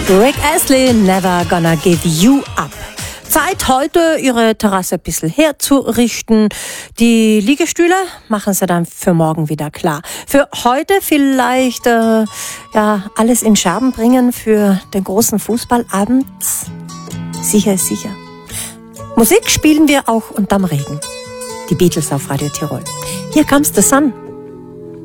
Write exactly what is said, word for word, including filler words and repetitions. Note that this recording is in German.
Rick Astley, Never Gonna Give You Up. Zeit heute, Ihre Terrasse ein bisschen herzurichten. Die Liegestühle machen Sie dann für morgen wieder klar. Für heute vielleicht äh, ja, alles in Scherben bringen für den großen Fußballabend. Sicher ist sicher. Musik spielen wir auch unterm Regen. Die Beatles auf Radio Tirol. Here Comes the Sun.